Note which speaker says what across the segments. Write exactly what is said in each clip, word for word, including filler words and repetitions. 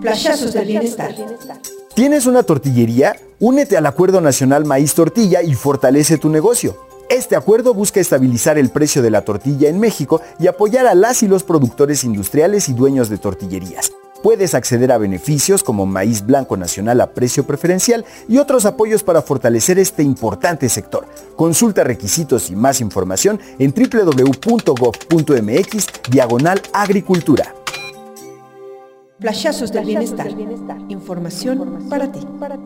Speaker 1: Flashazos del bienestar.
Speaker 2: ¿Tienes una tortillería? Únete al Acuerdo Nacional Maíz Tortilla y fortalece tu negocio. Este acuerdo busca estabilizar el precio de la tortilla en México y apoyar a las y los productores industriales y dueños de tortillerías. Puedes acceder a beneficios como maíz blanco nacional a precio preferencial y otros apoyos para fortalecer este importante sector. Consulta requisitos y más información en doble u doble u doble u punto gob punto eme equis diagonal agricultura.
Speaker 1: Flashazos del bienestar. Información para ti.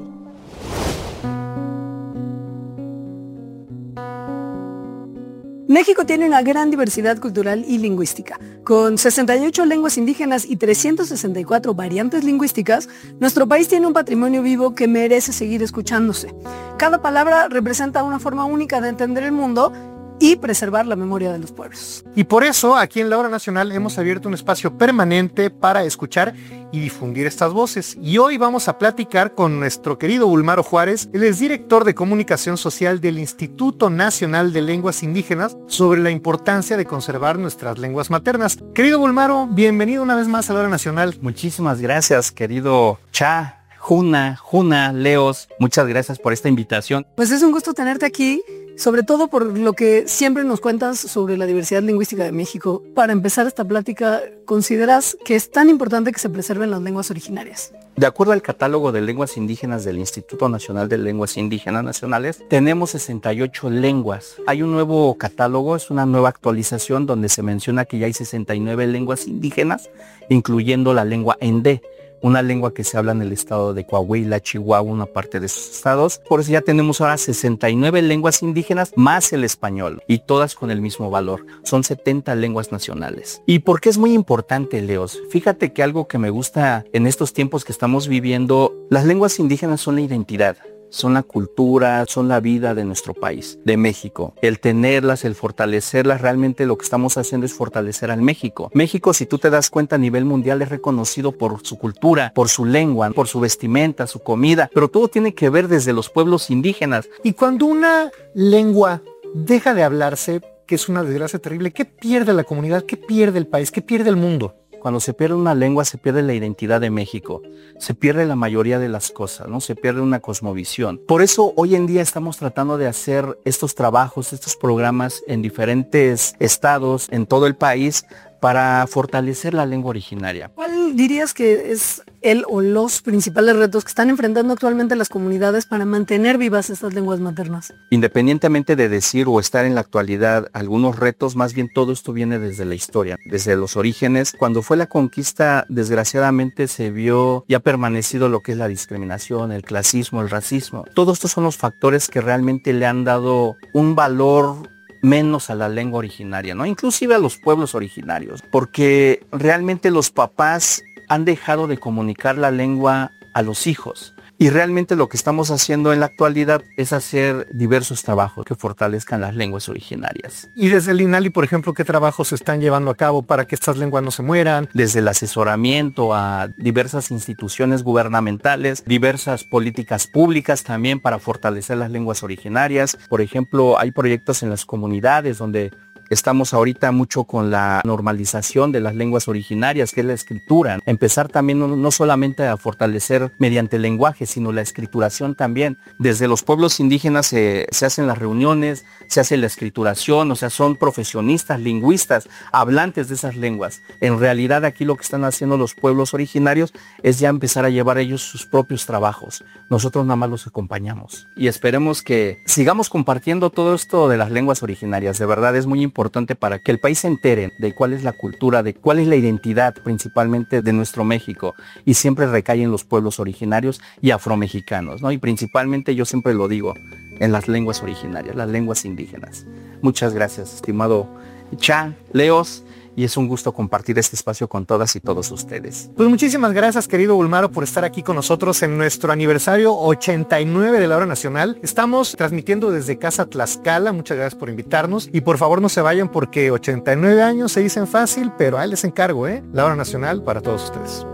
Speaker 3: México tiene una gran diversidad cultural y lingüística. Con sesenta y ocho lenguas indígenas y trescientas sesenta y cuatro variantes lingüísticas, nuestro país tiene un patrimonio vivo que merece seguir escuchándose. Cada palabra representa una forma única de entender el mundo y preservar la memoria de los pueblos.
Speaker 4: Y por eso, aquí en La Hora Nacional hemos abierto un espacio permanente para escuchar y difundir estas voces. Y hoy vamos a platicar con nuestro querido Bulmaro Juárez. Él es director de comunicación social del Instituto Nacional de Lenguas Indígenas, sobre la importancia de conservar nuestras lenguas maternas. Querido Bulmaro, bienvenido una vez más a La Hora Nacional.
Speaker 5: Muchísimas gracias, querido Cha, Juna, Juna, Leos. Muchas gracias por esta invitación.
Speaker 3: Pues es un gusto tenerte aquí, sobre todo por lo que siempre nos cuentas sobre la diversidad lingüística de México. Para empezar esta plática, ¿consideras que es tan importante que se preserven las lenguas originarias?
Speaker 5: De acuerdo al catálogo de lenguas indígenas del Instituto Nacional de Lenguas Indígenas Nacionales, tenemos sesenta y ocho lenguas. Hay un nuevo catálogo, es una nueva actualización donde se menciona que ya hay sesenta y nueve lenguas indígenas, incluyendo la lengua endé, una lengua que se habla en el estado de Coahuila, Chihuahua, una parte de esos estados. Por eso ya tenemos ahora sesenta y nueve lenguas indígenas más el español, y todas con el mismo valor. Son setenta lenguas nacionales. ¿Y por qué es muy importante, Leos? Fíjate que algo que me gusta en estos tiempos que estamos viviendo, las lenguas indígenas son la identidad. Son la cultura, son la vida de nuestro país, de México. El tenerlas, el fortalecerlas, realmente lo que estamos haciendo es fortalecer al México. México, si tú te das cuenta, a nivel mundial es reconocido por su cultura, por su lengua, por su vestimenta, su comida, pero todo tiene que ver desde los pueblos indígenas.
Speaker 4: Y cuando una lengua deja de hablarse, que es una desgracia terrible, ¿qué pierde la comunidad? ¿Qué pierde el país? ¿Qué pierde el mundo?
Speaker 5: Cuando se pierde una lengua, se pierde la identidad de México, se pierde la mayoría de las cosas, ¿no? Se pierde una cosmovisión. Por eso hoy en día estamos tratando de hacer estos trabajos, estos programas en diferentes estados, en todo el país, para fortalecer la lengua originaria.
Speaker 3: ¿Cuál dirías que es el o los principales retos que están enfrentando actualmente las comunidades para mantener vivas estas lenguas maternas?
Speaker 5: Independientemente de decir o estar en la actualidad algunos retos, más bien todo esto viene desde la historia, desde los orígenes. Cuando fue la conquista, desgraciadamente se vio y ha permanecido lo que es la discriminación, el clasismo, el racismo. Todos estos son los factores que realmente le han dado un valor menos a la lengua originaria, ¿no? Inclusive a los pueblos originarios, porque realmente los papás han dejado de comunicar la lengua a los hijos. Y realmente lo que estamos haciendo en la actualidad es hacer diversos trabajos que fortalezcan las lenguas originarias.
Speaker 4: Y desde el INALI, por ejemplo, ¿qué trabajos se están llevando a cabo para que estas lenguas no se mueran?
Speaker 5: Desde el asesoramiento a diversas instituciones gubernamentales, diversas políticas públicas también para fortalecer las lenguas originarias. Por ejemplo, hay proyectos en las comunidades donde estamos ahorita mucho con la normalización de las lenguas originarias, que es la escritura. Empezar también no, no solamente a fortalecer mediante el lenguaje, sino la escrituración también. Desde los pueblos indígenas se, se hacen las reuniones, se hace la escrituración, o sea, son profesionistas, lingüistas, hablantes de esas lenguas. En realidad aquí lo que están haciendo los pueblos originarios es ya empezar a llevar ellos sus propios trabajos. Nosotros nada más los acompañamos. Y esperemos que sigamos compartiendo todo esto de las lenguas originarias. De verdad es muy importante. importante para que el país se entere de cuál es la cultura, de cuál es la identidad principalmente de nuestro México, y siempre recae en los pueblos originarios y afromexicanos, ¿no? Y principalmente, yo siempre lo digo, en las lenguas originarias, las lenguas indígenas. Muchas gracias, estimado Cha, Leos, y es un gusto compartir este espacio con todas y todos ustedes.
Speaker 4: Pues muchísimas gracias, querido Bulmaro, por estar aquí con nosotros en nuestro aniversario ochenta y nueve de La Hora Nacional. Estamos transmitiendo desde Casa Tlaxcala, muchas gracias por invitarnos, y por favor no se vayan porque ochenta y nueve años se dicen fácil, pero ahí les encargo, ¿eh? La Hora Nacional para todos ustedes.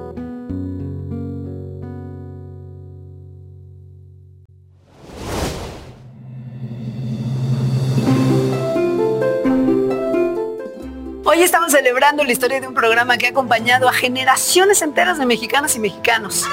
Speaker 3: Hoy estamos celebrando celebrando la historia de un programa que ha acompañado a generaciones enteras de mexicanas y mexicanos.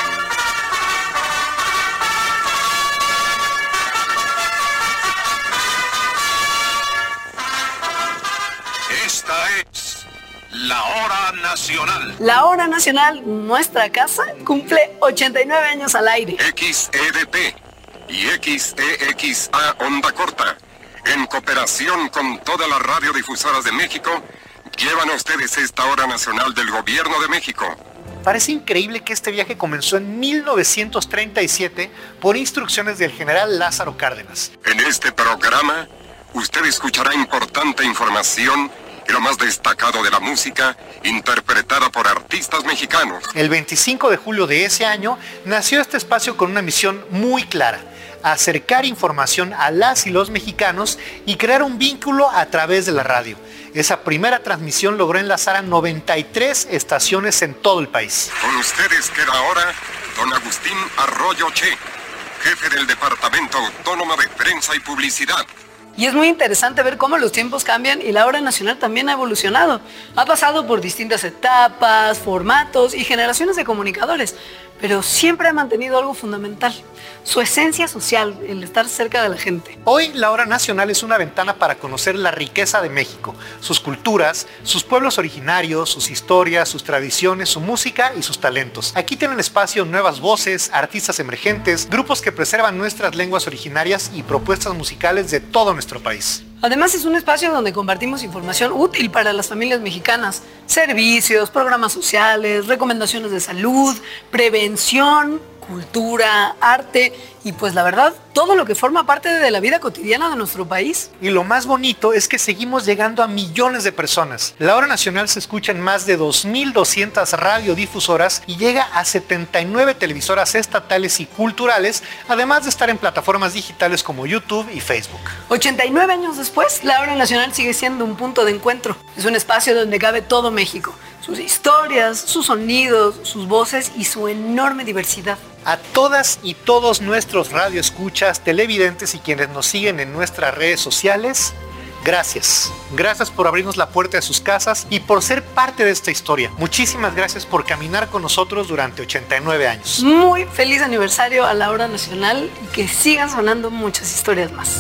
Speaker 6: Esta es la Hora Nacional.
Speaker 3: La Hora Nacional, nuestra casa, cumple ochenta y nueve años al aire.
Speaker 6: X E D T y X E X A Onda Corta, en cooperación con todas las radiodifusoras de México, llevan a ustedes esta Hora Nacional del Gobierno de México.
Speaker 4: Parece increíble que este viaje comenzó en mil novecientos treinta y siete por instrucciones del general Lázaro Cárdenas.
Speaker 6: En este programa, usted escuchará importante información y lo más destacado de la música interpretada por artistas mexicanos.
Speaker 4: El veinticinco de julio de ese año nació este espacio con una misión muy clara: acercar información a las y los mexicanos y crear un vínculo a través de la radio. Esa primera transmisión logró enlazar a noventa y tres estaciones en todo el país.
Speaker 6: Con ustedes queda ahora don Agustín Arroyo Che, jefe del Departamento Autónomo de Prensa y Publicidad.
Speaker 3: Y es muy interesante ver cómo los tiempos cambian y la Hora Nacional también ha evolucionado. Ha pasado por distintas etapas, formatos y generaciones de comunicadores, pero siempre ha mantenido algo fundamental: su esencia social, el estar cerca de la gente.
Speaker 4: Hoy la Hora Nacional es una ventana para conocer la riqueza de México, sus culturas, sus pueblos originarios, sus historias, sus tradiciones, su música y sus talentos. Aquí tienen espacio nuevas voces, artistas emergentes, grupos que preservan nuestras lenguas originarias y propuestas musicales de todo nuestro país.
Speaker 3: Además, es un espacio donde compartimos información útil para las familias mexicanas: servicios, programas sociales, recomendaciones de salud, prevención, cultura, arte y, pues la verdad, todo lo que forma parte de la vida cotidiana de nuestro país.
Speaker 4: Y lo más bonito es que seguimos llegando a millones de personas. La Hora Nacional se escucha en más de dos mil doscientas radiodifusoras y llega a setenta y nueve televisoras estatales y culturales, además de estar en plataformas digitales como YouTube y Facebook.
Speaker 3: ochenta y nueve años después, la Hora Nacional sigue siendo un punto de encuentro. Es un espacio donde cabe todo México: sus historias, sus sonidos, sus voces y su enorme diversidad.
Speaker 4: A todas y todos nuestros radioescuchas, televidentes y quienes nos siguen en nuestras redes sociales, gracias. Gracias por abrirnos la puerta de sus casas y por ser parte de esta historia. Muchísimas gracias por caminar con nosotros durante ochenta y nueve años.
Speaker 3: Muy feliz aniversario a la Hora Nacional y que sigan sonando muchas historias más.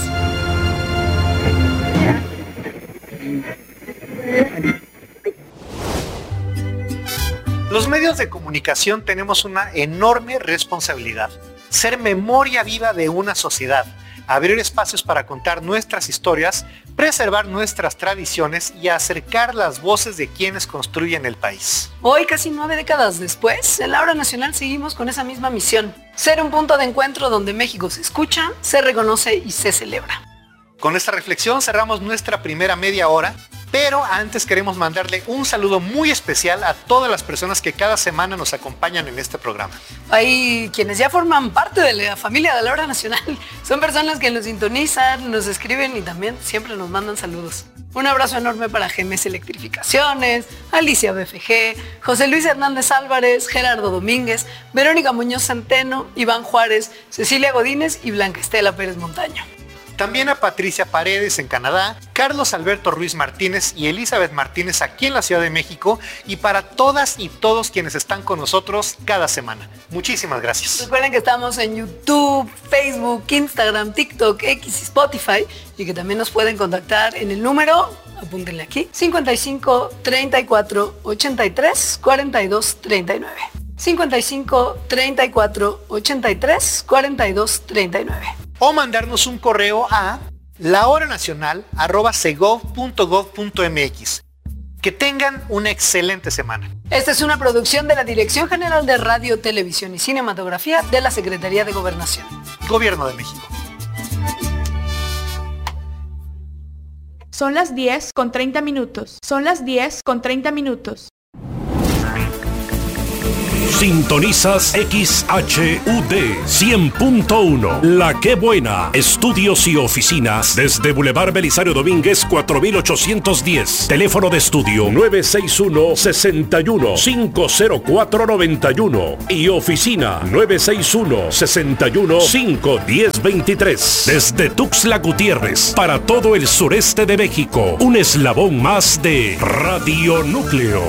Speaker 4: Los medios de comunicación tenemos una enorme responsabilidad: ser memoria viva de una sociedad, abrir espacios para contar nuestras historias, preservar nuestras tradiciones y acercar las voces de quienes construyen el país.
Speaker 3: Hoy, casi nueve décadas después, en la Hora Nacional seguimos con esa misma misión: ser un punto de encuentro donde México se escucha, se reconoce y se celebra.
Speaker 4: Con esta reflexión cerramos nuestra primera media hora, pero antes queremos mandarle un saludo muy especial a todas las personas que cada semana nos acompañan en este programa.
Speaker 3: Hay quienes ya forman parte de la familia de la Hora Nacional. Son personas que nos sintonizan, nos escriben y también siempre nos mandan saludos. Un abrazo enorme para G M S Electrificaciones, Alicia B F G, José Luis Hernández Álvarez, Gerardo Domínguez, Verónica Muñoz Centeno, Iván Juárez, Cecilia Godínez y Blanca Estela Pérez Montaño.
Speaker 4: También a Patricia Paredes en Canadá, Carlos Alberto Ruiz Martínez y Elizabeth Martínez aquí en la Ciudad de México, y para todas y todos quienes están con nosotros cada semana. Muchísimas gracias.
Speaker 3: Recuerden que estamos en YouTube, Facebook, Instagram, TikTok, X y Spotify, y que también nos pueden contactar en el número, apúntenle aquí, cincuenta y cinco, treinta y cuatro, ochenta y tres, cuarenta y dos, treinta y nueve. cincuenta y cinco, treinta y cuatro, ochenta y tres, cuarenta y dos, treinta y nueve.
Speaker 4: O mandarnos un correo a lahoranacional arroba segov punto gov punto mx. Que tengan una excelente semana.
Speaker 3: Esta es una producción de la Dirección General de Radio, Televisión y Cinematografía de la Secretaría de Gobernación.
Speaker 4: Gobierno de México.
Speaker 7: Son las diez con treinta minutos. Son las diez con treinta minutos. Sintonizas X H U D cien punto uno. La Qué Buena. Estudios y oficinas desde Boulevard Belisario Domínguez cuatro mil ochocientos diez. Teléfono de estudio nueve seis uno, seis uno, cinco cero cuatro nueve uno y oficina nueve seis uno, seis uno, cinco uno cero dos tres. Desde Tuxtla Gutiérrez para todo el sureste de México. Un eslabón más de Radio Núcleo.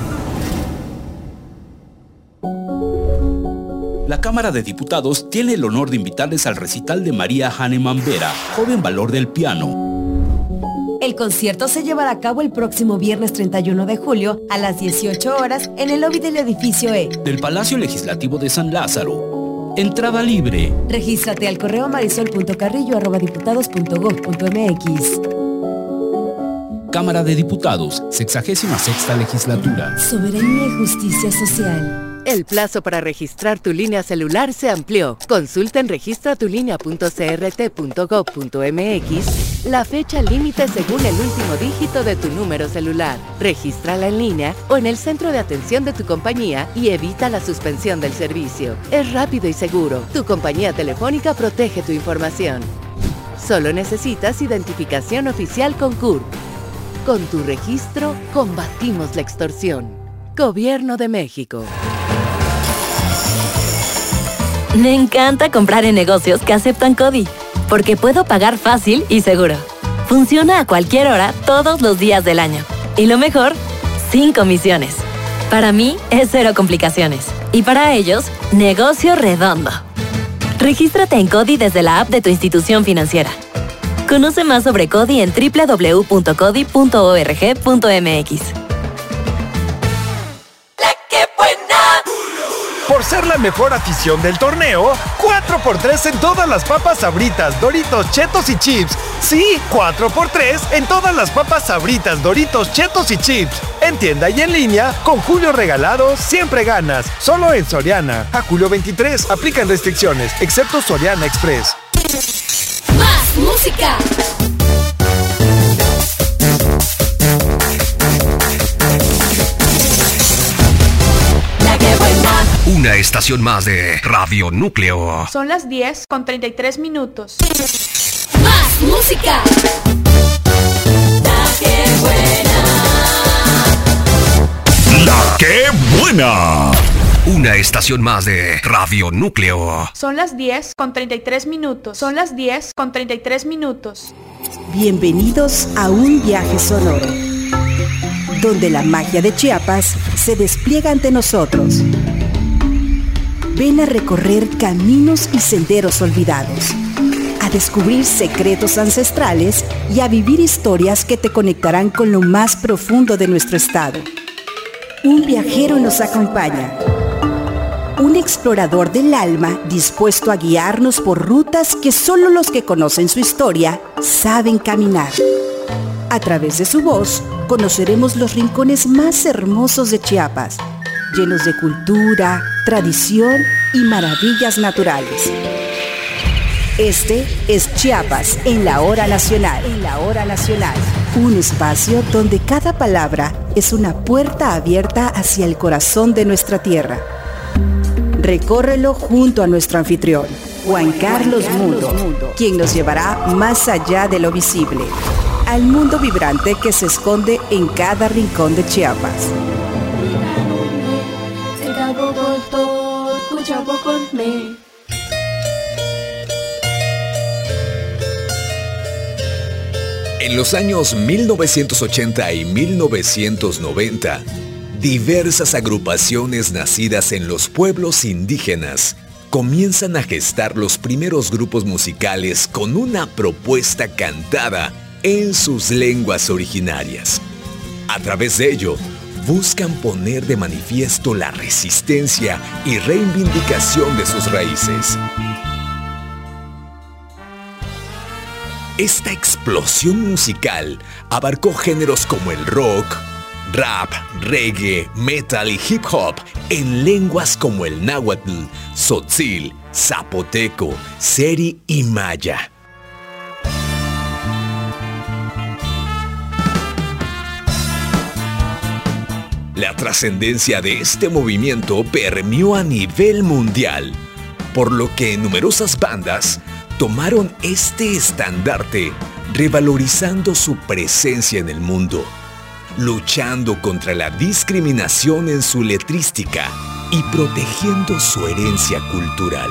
Speaker 8: La Cámara de Diputados tiene el honor de invitarles al recital de María Hahnemann Vera, joven valor del piano.
Speaker 9: El concierto se llevará a cabo el próximo viernes treinta y uno de julio a las dieciocho horas en el lobby del edificio E
Speaker 8: del Palacio Legislativo de San Lázaro. Entrada libre.
Speaker 9: Regístrate al correo marisol punto carrillo arroba diputados punto gob punto mx.
Speaker 8: Cámara de Diputados, sexagésima sexta legislatura.
Speaker 9: Soberanía y justicia social.
Speaker 10: El plazo para registrar tu línea celular se amplió. Consulta en registra tu línea punto c r t punto gob punto mx la fecha límite según el último dígito de tu número celular. Regístrala en línea o en el centro de atención de tu compañía y evita la suspensión del servicio. Es rápido y seguro. Tu compañía telefónica protege tu información. Solo necesitas identificación oficial con C U R P. Con tu registro, combatimos la extorsión. Gobierno de México.
Speaker 11: Me encanta comprar en negocios que aceptan CODI, porque puedo pagar fácil y seguro. Funciona a cualquier hora, todos los días del año. Y lo mejor, sin comisiones. Para mí, es cero complicaciones. Y para ellos, negocio redondo. Regístrate en CODI desde la app de tu institución financiera. Conoce más sobre CODI en doble u doble u doble u punto codi punto org punto mx.
Speaker 12: Por ser la mejor afición del torneo, cuatro por tres en todas las papas Sabritas, Doritos, Chetos y Chips. Sí, cuatro por tres en todas las papas Sabritas, Doritos, Chetos y Chips. En tienda y en línea, con Julio Regalado siempre ganas. Solo en Soriana. A julio veintitrés, aplican restricciones, excepto Soriana Express.
Speaker 13: ¡Más música!
Speaker 7: Una estación más de Radio Núcleo.
Speaker 14: Son las diez con treinta y tres minutos.
Speaker 13: ¡Más música! La que buena.
Speaker 7: La que buena. Una estación más de Radio Núcleo.
Speaker 14: Son las diez con treinta y tres minutos. Son las diez con treinta y tres minutos.
Speaker 1: Bienvenidos a un viaje sonoro, donde la magia de Chiapas se despliega ante nosotros. Ven a recorrer caminos y senderos olvidados, a descubrir secretos ancestrales y a vivir historias que te conectarán con lo más profundo de nuestro estado. Un viajero nos acompaña, un explorador del alma dispuesto a guiarnos por rutas que solo los que conocen su historia saben caminar. A través de su voz, conoceremos los rincones más hermosos de Chiapas, llenos de cultura, tradición y maravillas naturales. Este es Chiapas en la Hora Nacional. En la Hora Nacional. Un espacio donde cada palabra es una puerta abierta hacia el corazón de nuestra tierra. Recórrelo junto a nuestro anfitrión, Juan Carlos Mundo, quien nos llevará más allá de lo visible, al mundo vibrante que se esconde en cada rincón de Chiapas.
Speaker 15: En los años mil novecientos ochenta y mil novecientos noventa, diversas agrupaciones nacidas en los pueblos indígenas comienzan a gestar los primeros grupos musicales con una propuesta cantada en sus lenguas originarias. A través de ello, buscan poner de manifiesto la resistencia y reivindicación de sus raíces. Esta explosión musical abarcó géneros como el rock, rap, reggae, metal y hip hop en lenguas como el náhuatl, tzotzil, zapoteco, seri y maya. La trascendencia de este movimiento permeó a nivel mundial, por lo que numerosas bandas tomaron este estandarte, revalorizando su presencia en el mundo, luchando contra la discriminación en su letrística y protegiendo su herencia cultural.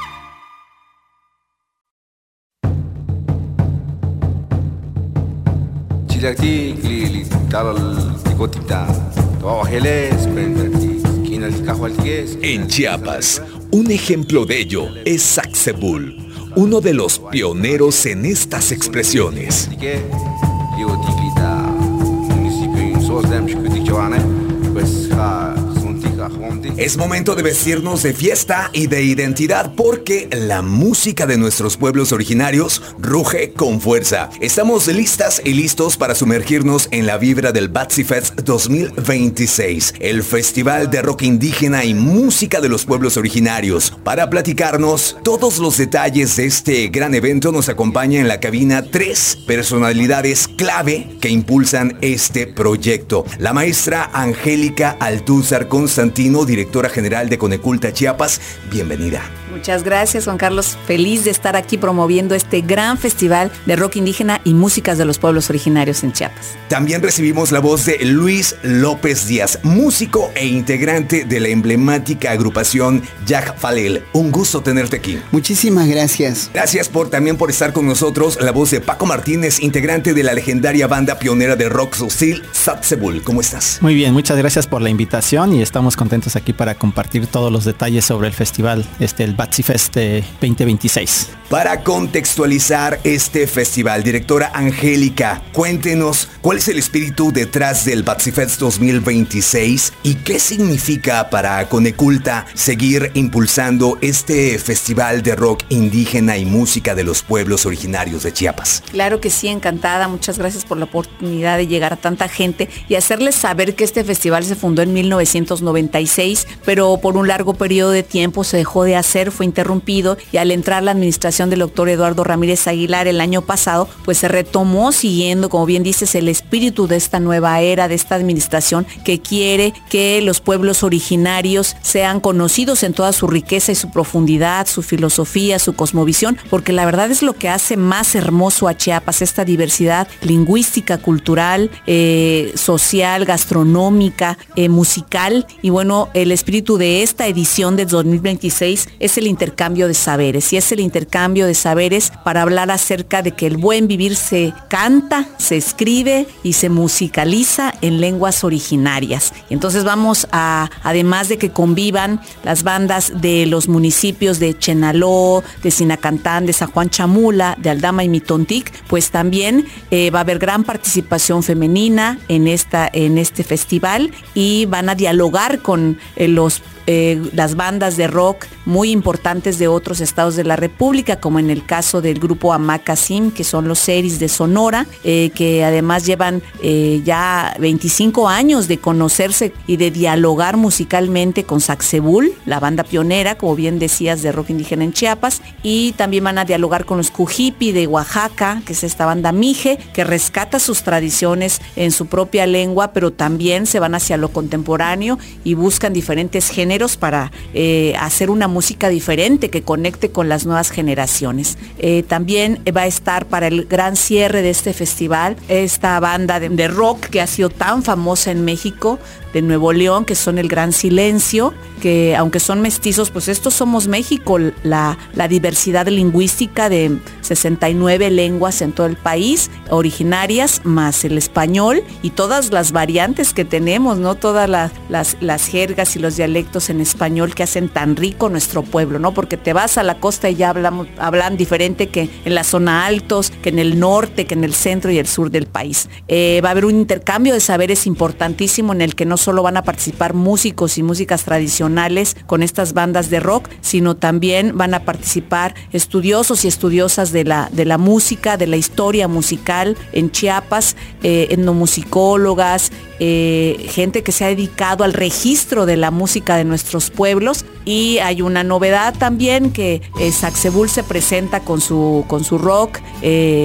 Speaker 15: En Chiapas, un ejemplo de ello es Sacsebul, uno de los pioneros en estas expresiones. Es momento de vestirnos de fiesta y de identidad porque la música de nuestros pueblos originarios ruge con fuerza. Estamos listas y listos para sumergirnos en la vibra del Batsifest dos mil veintiséis, el festival de rock indígena y música de los pueblos originarios. Para platicarnos todos los detalles de este gran evento nos acompaña en la cabina tres personalidades clave que impulsan este proyecto. La maestra Angélica Altúzar Constantino, directora general de Coneculta Chiapas. Bienvenida.
Speaker 16: Muchas gracias, Juan Carlos. Feliz de estar aquí promoviendo este gran festival de rock indígena y músicas de los pueblos originarios en Chiapas.
Speaker 15: También recibimos la voz de Luis López Díaz, músico e integrante de la emblemática agrupación Yaj Falel. Un gusto tenerte aquí.
Speaker 17: Muchísimas gracias.
Speaker 15: Gracias por también por estar con nosotros, la voz de Paco Martínez, integrante de la legendaria banda pionera de rock sutil Sacsebul. ¿Cómo estás?
Speaker 18: Muy bien, muchas gracias por la invitación y estamos contentos aquí para compartir todos los detalles sobre el festival, este, el Batsifest veinte veintiséis.
Speaker 15: Para contextualizar este festival, directora Angélica, cuéntenos cuál es el espíritu detrás del Batsifest dos mil veintiséis y qué significa para Coneculta seguir impulsando este festival de rock indígena y música de los pueblos originarios de Chiapas.
Speaker 16: Claro que sí, encantada. Muchas gracias por la oportunidad de llegar a tanta gente y hacerles saber que este festival se fundó en mil novecientos noventa y seis, pero por un largo periodo de tiempo se dejó de hacer, fue interrumpido, y al entrar la administración del doctor Eduardo Ramírez Aguilar el año pasado, pues se retomó siguiendo, como bien dices, el espíritu de esta nueva era, de esta administración que quiere que los pueblos originarios sean conocidos en toda su riqueza y su profundidad, su filosofía, su cosmovisión, porque la verdad es lo que hace más hermoso a Chiapas, esta diversidad lingüística, cultural, eh, social, gastronómica, eh, musical. Y bueno, el espíritu de esta edición del dos mil veintiséis es el intercambio de saberes, y es el intercambio de saberes para hablar acerca de que el buen vivir se canta, se escribe y se musicaliza en lenguas originarias. Entonces vamos a, además de que convivan las bandas de los municipios de Chenaló, de Sinacantán, de San Juan Chamula, de Aldama y Mitontic, pues también eh, va a haber gran participación femenina en, esta, en este festival, y van a dialogar con eh, los Eh, las bandas de rock muy importantes de otros estados de la República, como en el caso del grupo Amacasim, que son los Seris de Sonora, eh, que además llevan eh, ya veinticinco años de conocerse y de dialogar musicalmente con Sacsebul, la banda pionera, como bien decías, de rock indígena en Chiapas, y también van a dialogar con los Cujipi de Oaxaca, que es esta banda Mije, que rescata sus tradiciones en su propia lengua, pero también se van hacia lo contemporáneo y buscan diferentes géneros para eh, hacer una música diferente que conecte con las nuevas generaciones. Eh, también va a estar para el gran cierre de este festival esta banda de, de rock que ha sido tan famosa en México, de Nuevo León, que son el Gran Silencio, que aunque son mestizos, pues estos somos México, la, la diversidad lingüística de sesenta y nueve lenguas en todo el país, originarias, más el español y todas las variantes que tenemos, ¿no? Todas la, las, las jergas y los dialectos en español que hacen tan rico nuestro pueblo, ¿no? Porque te vas a la costa y ya hablamos, hablan diferente que en la zona altos, que en el norte, que en el centro y el sur del país. Eh, va a haber un intercambio de saberes importantísimo en el que no solo van a participar músicos y músicas tradicionales con estas bandas de rock, sino también van a participar estudiosos y estudiosas de la, de la música, de la historia musical en Chiapas, eh, etnomusicólogas, eh, gente que se ha dedicado al registro de la música de nuestros pueblos. Y hay una novedad también, que eh, Sacsebul se presenta con su, con su rock, eh,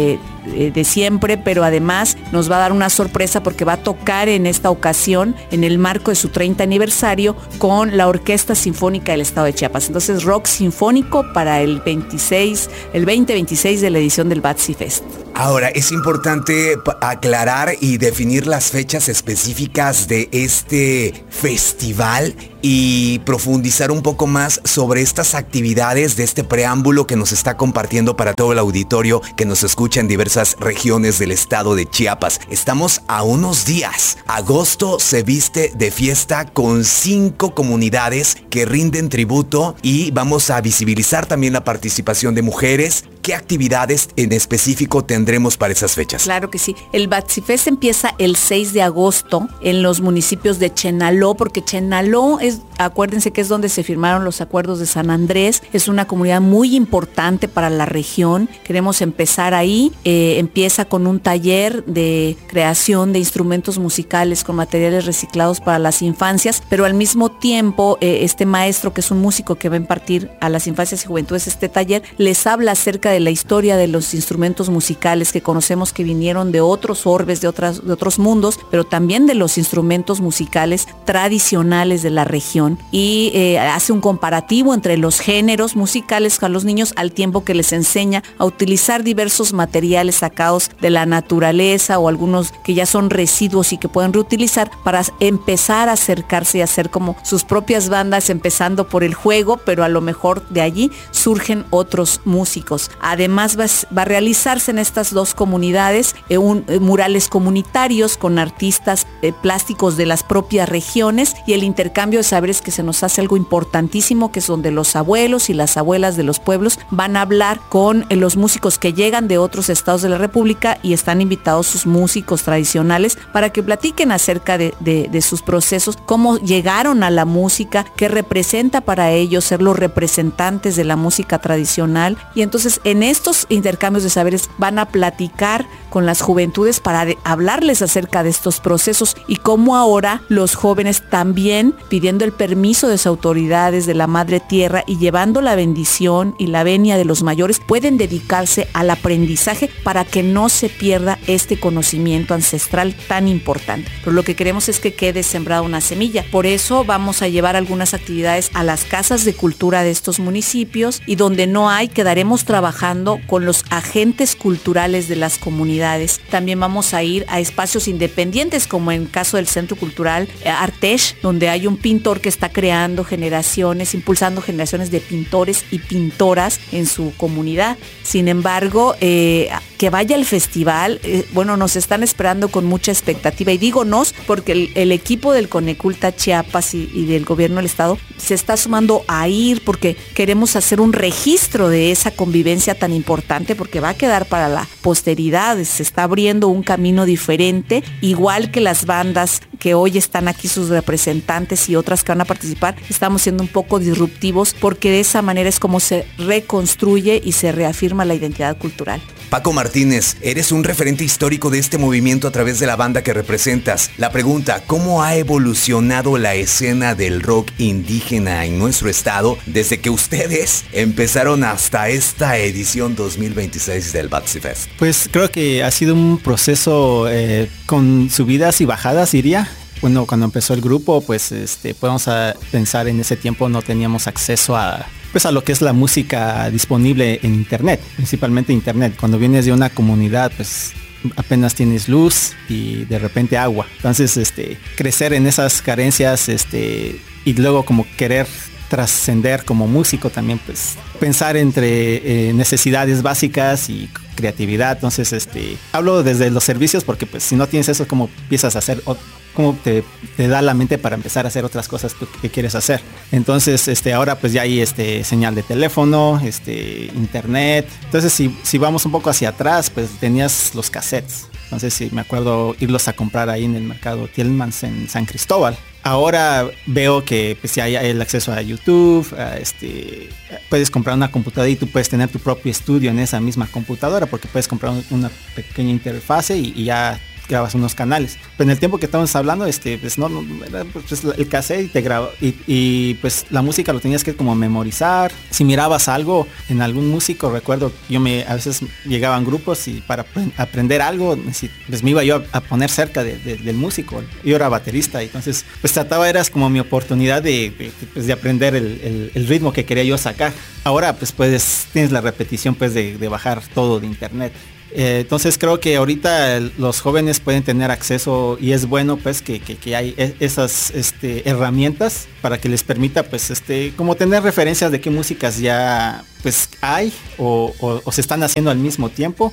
Speaker 16: de, de siempre, pero además nos va a dar una sorpresa porque va a tocar en esta ocasión, en el marco de su treinta aniversario, con la Orquesta Sinfónica del Estado de Chiapas. Entonces, rock sinfónico para el veintiséis, el veinte veintiséis de la edición del Batsy Fest.
Speaker 17: Ahora, es importante aclarar y definir las fechas específicas de este festival y profundizar un poco más sobre estas actividades de este preámbulo que nos está compartiendo para todo el auditorio que nos escucha en diversas regiones del estado de Chiapas. Estamos a unos días. Agosto se viste de fiesta con cinco comunidades que rinden tributo y vamos a visibilizar también la participación de mujeres. ¿Qué actividades en específico tendremos para esas fechas?
Speaker 16: Claro que sí. El Batsy Fest empieza el seis de agosto en los municipios de Chenaló, porque Chenaló es, acuérdense que es donde se firmaron los acuerdos de San Andrés. Es una comunidad muy importante para la región. Queremos empezar ahí. Eh, empieza con un taller de creación de instrumentos musicales con materiales reciclados para las infancias, pero al mismo tiempo eh, este maestro, que es un músico que va a impartir a las infancias y juventudes este taller, les habla acerca de de la historia de los instrumentos musicales que conocemos que vinieron de otros orbes, de, otras, de otros mundos, pero también de los instrumentos musicales tradicionales de la región. Y eh, hace un comparativo entre los géneros musicales a los niños al tiempo que les enseña a utilizar diversos materiales sacados de la naturaleza o algunos que ya son residuos y que pueden reutilizar para empezar a acercarse y hacer como sus propias bandas, empezando por el juego, pero a lo mejor de allí surgen otros músicos. Además va, va a realizarse en estas dos comunidades eh, un, eh, murales comunitarios con artistas eh, plásticos de las propias regiones y el intercambio de saberes, que se nos hace algo importantísimo, que es donde los abuelos y las abuelas de los pueblos van a hablar con eh, los músicos que llegan de otros estados de la República y están invitados sus músicos tradicionales para que platiquen acerca de, de, de sus procesos, cómo llegaron a la música, qué representa para ellos ser los representantes de la música tradicional. Y entonces en estos intercambios de saberes van a platicar con las juventudes para de, hablarles acerca de estos procesos y cómo ahora los jóvenes también pidiendo el permiso de sus autoridades, de la madre tierra y llevando la bendición y la venia de los mayores, pueden dedicarse al aprendizaje para que no se pierda este conocimiento ancestral tan importante. Pero lo que queremos es que quede sembrada una semilla. Por eso vamos a llevar algunas actividades a las casas de cultura de estos municipios y donde no hay, quedaremos trabajando con los agentes culturales de las comunidades. También vamos a ir a espacios independientes, como en el caso del Centro Cultural Artesh, donde hay un pintor que está creando generaciones, impulsando generaciones de pintores y pintoras en su comunidad. Sin embargo, eh, que vaya al festival, eh, bueno, nos están esperando con mucha expectativa. Y digo nos, porque el, el equipo del Coneculta Chiapas y, y del gobierno del estado se está sumando a ir porque queremos hacer un registro de esa convivencia tan importante, porque va a quedar para la posteridad. Se está abriendo un camino diferente, igual que las bandas que hoy están aquí, sus representantes y otras que van a participar. Estamos siendo un poco disruptivos porque de esa manera es como se reconstruye y se reafirma la identidad cultural.
Speaker 17: Paco Martínez, eres un referente histórico de este movimiento a través de la banda que representas. La pregunta, ¿cómo ha evolucionado la escena del rock indígena en nuestro estado desde que ustedes empezaron hasta esta edición dos mil veintiséis del Batsy Fest?
Speaker 18: Pues creo que ha sido un proceso eh, con subidas y bajadas, diría. Bueno, cuando empezó el grupo, pues este, podemos a pensar en ese tiempo no teníamos acceso a, pues a lo que es la música disponible en internet, principalmente internet. Cuando vienes de una comunidad, pues apenas tienes luz y de repente agua. Entonces, este, crecer en esas carencias, este, y luego como querer trascender como músico también, pues pensar entre eh, necesidades básicas y creatividad. Entonces, este, hablo desde los servicios porque pues si no tienes eso, ¿cómo empiezas a hacer? ¿Cómo te, te da la mente para empezar a hacer otras cosas que, que quieres hacer? Entonces, este, ahora pues ya hay este, señal de teléfono, este, internet. Entonces, si, si vamos un poco hacia atrás, pues tenías los cassettes. Entonces, sí, me acuerdo irlos a comprar ahí en el mercado Tielmans en San Cristóbal. Ahora veo que pues, ya hay el acceso a YouTube, a este, puedes comprar una computadora y tú puedes tener tu propio estudio en esa misma computadora porque puedes comprar una pequeña interfase y, y ya grabas unos canales. Pero en el tiempo que estamos hablando, este, pues no, no era pues, el cassette y te graba y, y pues la música lo tenías que como memorizar. Si mirabas algo en algún músico, recuerdo, yo me a veces llegaban grupos y para aprender algo, pues me iba yo a, a poner cerca de, de, del músico. Yo era baterista, y entonces pues trataba, eras como mi oportunidad de, de, pues, de aprender el, el, el ritmo que quería yo sacar. Ahora pues puedes, tienes la repetición pues de, de bajar todo de internet. Eh, entonces creo que ahorita el, los jóvenes pueden tener acceso, y es bueno pues que, que, que hay esas este, herramientas para que les permita pues este como tener referencias de qué músicas ya pues hay o, o, o se están haciendo al mismo tiempo.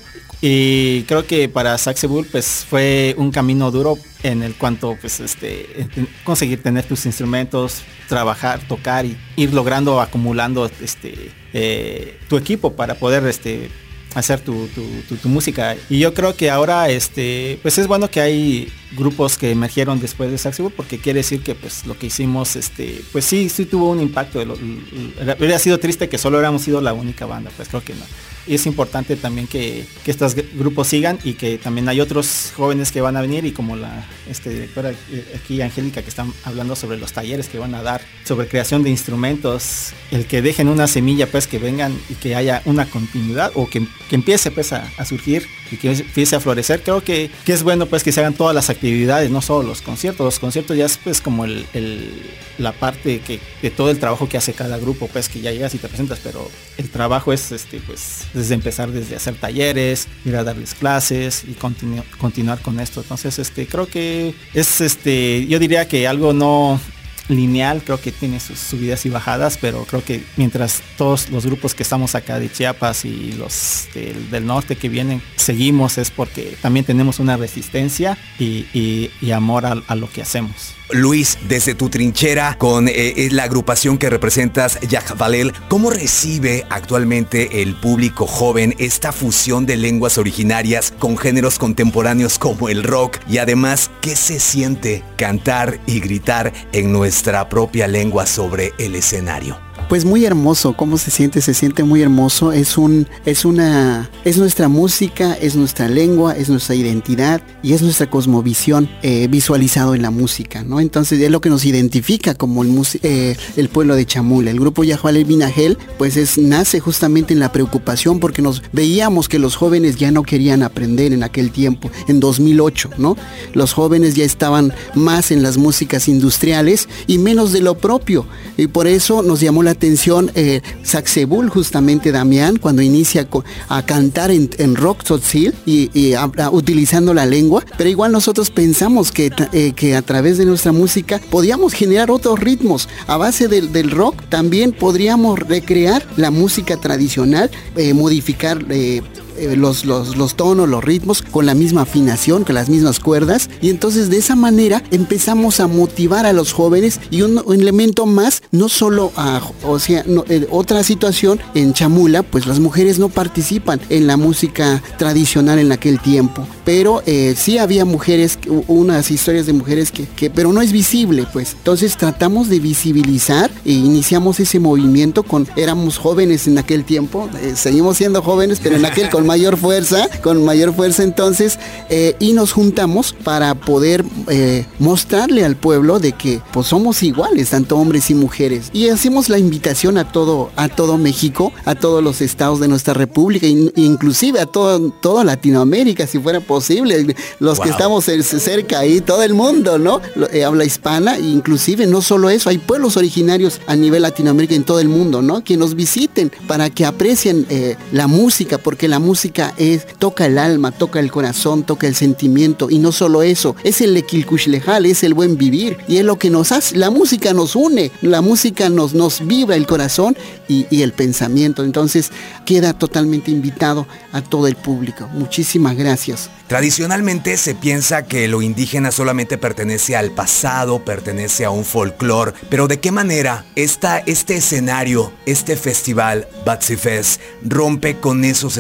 Speaker 18: Y creo que para Saxebull pues fue un camino duro en el cuanto pues este conseguir tener tus instrumentos, trabajar, tocar y ir logrando, acumulando este eh, tu equipo para poder este hacer tu, tu, tu, tu música. Y yo creo que ahora este pues es bueno que hay grupos que emergieron después de Saxebull, porque quiere decir que pues lo que hicimos este pues sí sí tuvo un impacto. Hubiera sido triste que solo hubiéramos sido la única banda, pues creo que no. Y es importante también que, que estos grupos sigan, y que también hay otros jóvenes que van a venir, y como la este, directora aquí, Angélica, que están hablando sobre los talleres que van a dar sobre creación de instrumentos, el que dejen una semilla pues que vengan y que haya una continuidad, o que, que empiece pues a, a surgir y que empiece a florecer. Creo que, que es bueno pues que se hagan todas las actividades, no solo los conciertos. Los conciertos ya es pues como el, el, la parte que, de todo el trabajo que hace cada grupo, pues que ya llegas y te presentas, pero el trabajo es este pues desde empezar desde hacer talleres, ir a darles clases y continu continuar con esto. Entonces este creo que es este yo diría que algo no lineal, creo que tiene sus subidas y bajadas, pero creo que mientras todos los grupos que estamos acá de Chiapas y los del, del norte que vienen seguimos, es porque también tenemos una resistencia y, y, y amor a, a lo que hacemos.
Speaker 17: Luis, desde tu trinchera con eh, la agrupación que representas, Yajvalel, ¿cómo recibe actualmente el público joven esta fusión de lenguas originarias con géneros contemporáneos como el rock? Y además, ¿qué se siente cantar y gritar en nuestra propia lengua sobre el escenario?
Speaker 19: Pues muy hermoso. ¿Cómo se siente? Se siente muy hermoso. Es un, es una, es nuestra música, es nuestra lengua, es nuestra identidad y es nuestra cosmovisión eh, visualizado en la música, ¿no? Entonces es lo que nos identifica como el, eh, el pueblo de Chamula. El grupo Yajvalel Binajel, pues es, nace justamente en la preocupación, porque nos veíamos que los jóvenes ya no querían aprender en aquel tiempo, en dos mil ocho, ¿no? Los jóvenes ya estaban más en las músicas industriales y menos de lo propio, y por eso nos llamó la atención eh, Saxebull, justamente Damián, cuando inicia a, a cantar en, en rock tzotzil y, y a, a, utilizando la lengua, pero igual nosotros pensamos que, eh, que a través de nuestra música podíamos generar otros ritmos. A base del, del rock también podríamos recrear la música tradicional, eh, modificar eh, Los, los, los tonos, los ritmos con la misma afinación, con las mismas cuerdas, y entonces de esa manera empezamos a motivar a los jóvenes. Y un, un elemento más, no solo a, o sea, no, eh, otra situación en Chamula, pues las mujeres no participan en la música tradicional en aquel tiempo, pero eh, sí había mujeres, unas historias de mujeres que, que, pero no es visible, pues. Entonces tratamos de visibilizar e iniciamos ese movimiento con, éramos jóvenes en aquel tiempo, eh, seguimos siendo jóvenes, pero en aquel con mayor fuerza, con mayor fuerza entonces, eh, y nos juntamos para poder eh, mostrarle al pueblo de que pues somos iguales, tanto hombres y mujeres, y hacemos la invitación a todo, a todo México, a todos los estados de nuestra república, in, inclusive a todo, toda Latinoamérica, si fuera posible, los wow. que estamos cerca ahí, todo el mundo, ¿no? Eh, habla hispana, inclusive no solo eso, hay pueblos originarios a nivel Latinoamérica, en todo el mundo, ¿no? Que nos visiten para que aprecien eh, la música, porque la música música es, toca el alma, toca el corazón, toca el sentimiento, y no solo eso, es el lequilcuxlejal, es el buen vivir, y es lo que nos hace, la música nos une, la música nos, nos vibra el corazón y, y el pensamiento. Entonces queda totalmente invitado a todo el público. Muchísimas gracias.
Speaker 17: Tradicionalmente se piensa que lo indígena solamente pertenece al pasado, pertenece a un folclore, pero ¿de qué manera esta, este escenario, este festival Batsifest rompe con esos estereotipos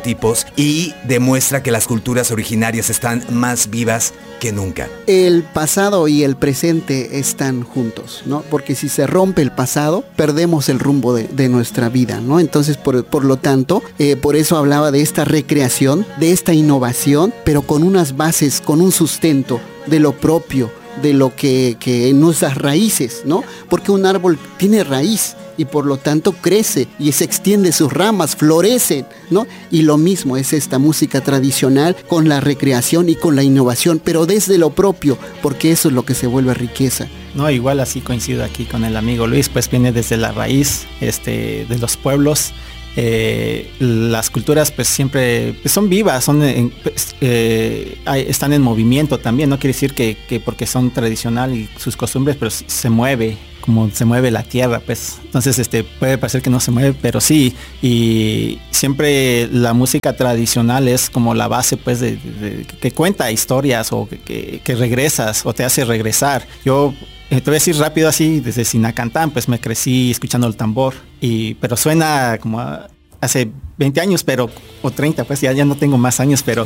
Speaker 17: estereotipos y demuestra que las culturas originarias están más vivas que nunca.
Speaker 19: El pasado y el presente están juntos, ¿no? Porque si se rompe el pasado, perdemos el rumbo de, de nuestra vida, ¿no? Entonces, por, por lo tanto, eh, por eso hablaba de esta recreación, de esta innovación, pero con unas bases, con un sustento de lo propio, de lo que, que nuestras raíces, ¿no? Porque un árbol tiene raíz y por lo tanto crece y se extiende sus ramas, florecen, ¿no? Y lo mismo es esta música tradicional con la recreación y con la innovación, pero desde lo propio, porque eso es lo que se vuelve riqueza.
Speaker 18: No, igual así coincido aquí con el amigo Luis, pues viene desde la raíz este, de los pueblos. Eh, las culturas pues siempre pues, son vivas, son en, pues, eh, hay, están en movimiento también, no quiere decir que, que porque son tradicional y sus costumbres, pero se mueve, como se mueve la tierra, pues entonces este puede parecer que no se mueve, pero sí, y siempre la música tradicional es como la base pues de, de, de que cuenta historias o que, que, que regresas o te hace regresar. Yo Eh, te voy a decir rápido así, desde Sinacantán, pues me crecí escuchando el tambor, y, pero suena como a, hace veinte años, pero, o treinta, pues ya, ya no tengo más años, pero,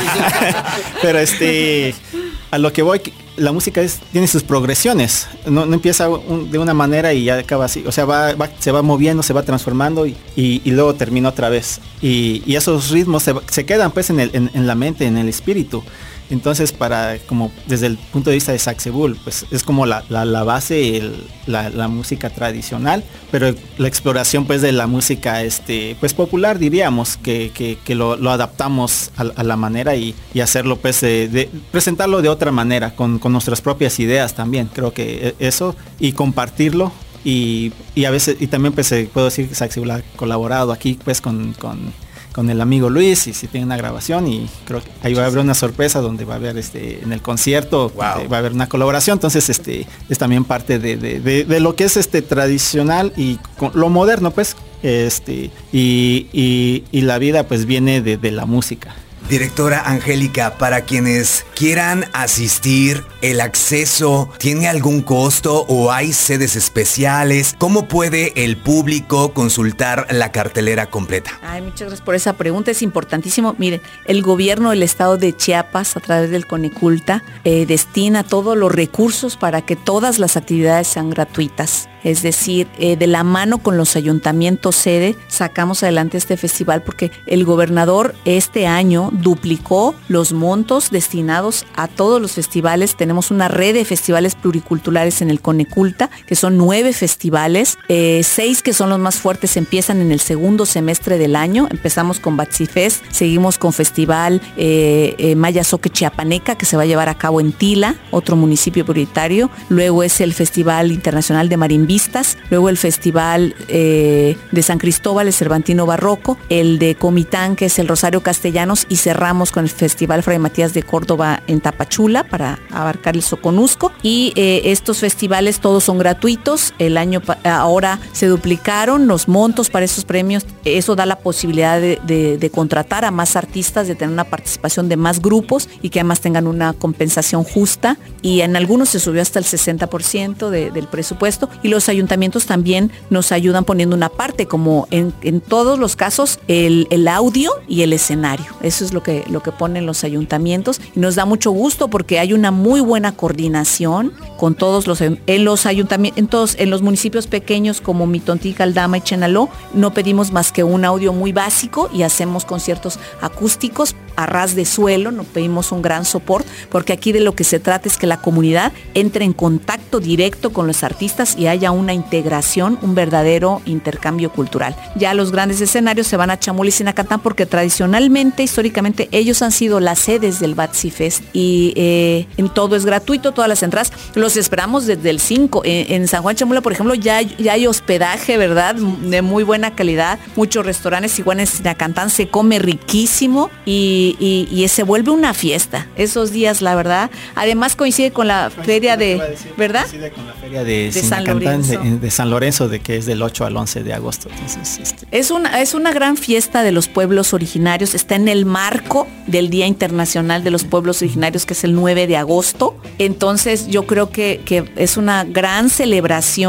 Speaker 18: pero este, a lo que voy, la música es, tiene sus progresiones, no, no empieza un, de una manera y ya acaba así, o sea, va, va, se va moviendo, se va transformando y, y, y luego termina otra vez, y, y esos ritmos se, se quedan pues en, el, en, en la mente, en el espíritu. Entonces, para como desde el punto de vista de Saxebul, pues es como la, la, la base, el, la, la música tradicional, pero la exploración pues de la música este pues popular, diríamos, que, que, que lo, lo adaptamos a, a la manera y, y hacerlo pues de, de presentarlo de otra manera, con, con nuestras propias ideas también. Creo que eso, y compartirlo. Y, y a veces, y también pues puedo decir que Saxebul ha colaborado aquí pues con, con con el amigo Luis, y si tiene una grabación, y creo que ahí va a haber una sorpresa donde va a haber este en el concierto, wow. Va a haber una colaboración. Entonces este es también parte de, de, de, de lo que es este tradicional y con lo moderno pues este y, y, y la vida pues viene de, de la música.
Speaker 17: Directora Angélica, para quienes quieran asistir, ¿el acceso tiene algún costo o hay sedes especiales? ¿Cómo puede el público consultar la cartelera completa?
Speaker 16: Ay, muchas gracias por esa pregunta, es importantísimo. Miren, el gobierno del estado de Chiapas, a través del Coneculta, eh, destina todos los recursos para que todas las actividades sean gratuitas. Es decir, eh, de la mano con los ayuntamientos sede, sacamos adelante este festival porque el gobernador este año duplicó los montos destinados a todos los festivales. Tenemos una red de festivales pluriculturales en el Coneculta, que son nueve festivales, eh, seis que son los más fuertes empiezan en el segundo semestre del año. Empezamos con Batsifest, seguimos con Festival eh, eh, Mayazoque Chiapaneca, que se va a llevar a cabo en Tila, otro municipio prioritario. Luego es el Festival Internacional de Marimbí, luego el Festival eh, de San Cristóbal, el Cervantino Barroco, el de Comitán, que es el Rosario Castellanos, y cerramos con el Festival Fray Matías de Córdoba en Tapachula para abarcar el Soconusco. Y eh, estos festivales todos son gratuitos. El año ahora se duplicaron los montos para esos premios. Eso da la posibilidad de, de, de contratar a más artistas, de tener una participación de más grupos y que además tengan una compensación justa. Y en algunos se subió hasta el sesenta por ciento de, del presupuesto, y los ayuntamientos también nos ayudan poniendo una parte, como en, en todos los casos, el, el audio y el escenario. Eso es lo que, lo que ponen los ayuntamientos, y nos da mucho gusto porque hay una muy buena coordinación con todos los, en los ayuntamientos, en, todos, en los municipios pequeños como Mitontica, Aldama y Chenaló. No pedimos más que un audio muy básico y hacemos conciertos acústicos a ras de suelo, no pedimos un gran soporte, porque aquí de lo que se trata es que la comunidad entre en contacto directo con los artistas y haya una integración, un verdadero intercambio cultural. Ya los grandes escenarios se van a Chamula y Sinacantán porque tradicionalmente, históricamente, ellos han sido las sedes del Batsifest, y eh, en todo es gratuito, todas las entradas. Los esperamos desde el cinco. En, en San Juan Chamula, por ejemplo, ya, ya hay hospedaje, ¿verdad? De muy buena calidad, muchos restaurantes. Igual en Sinacantán se come riquísimo y, y, y se vuelve una fiesta esos días, la verdad. Además coincide con la feria de, ¿verdad?
Speaker 18: Coincide con la feria de, de San Lorenzo. De, de San Lorenzo, de que es del ocho al once de agosto. Entonces, este...
Speaker 16: es, una, es una gran fiesta de los pueblos originarios. Está en el marco del Día Internacional de los Pueblos Originarios, que es el nueve de agosto. Entonces yo creo que, que es una gran celebración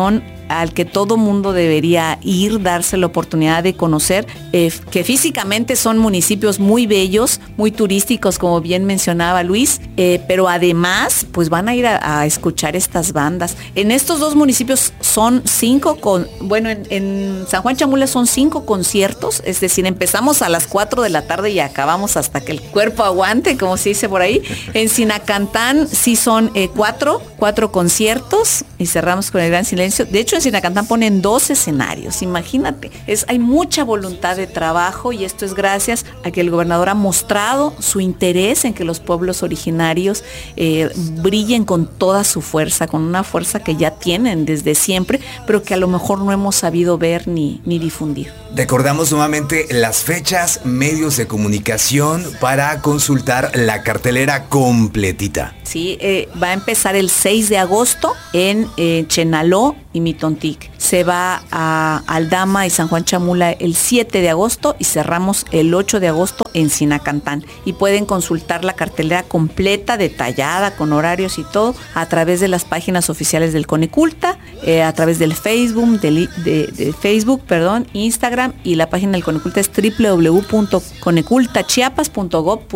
Speaker 16: al que todo mundo debería ir, darse la oportunidad de conocer, eh, que físicamente son municipios muy bellos, muy turísticos, como bien mencionaba Luis, eh, pero además pues van a ir a, a escuchar estas bandas. En estos dos municipios son cinco, con, bueno, en, en San Juan Chamula son cinco conciertos, es decir, empezamos a las cuatro de la tarde y acabamos hasta que el cuerpo aguante, como se dice por ahí. En Sinacantán sí son eh, cuatro, cuatro conciertos y cerramos con el gran silencio. De hecho, en Sinacantán ponen dos escenarios, imagínate. Es, hay mucha voluntad de trabajo y esto es gracias a que el gobernador ha mostrado su interés en que los pueblos originarios eh, brillen con toda su fuerza, con una fuerza que ya tienen desde siempre, pero que a lo mejor no hemos sabido ver ni, ni difundir.
Speaker 17: Recordamos nuevamente las fechas, medios de comunicación para consultar la cartelera completita.
Speaker 16: Sí, eh, va a empezar el seis de agosto en eh, Chenaló y Mitontic. Se va a Aldama y San Juan Chamula el siete de agosto y cerramos el ocho de agosto en Sinacantán. Y pueden consultar la cartelera completa, detallada, con horarios y todo, a través de las páginas oficiales del Coneculta, eh, a través del Facebook, de, de, de Facebook, perdón, Instagram, y la página del Coneculta es doble u doble u doble u punto coneculta chiapas punto gob punto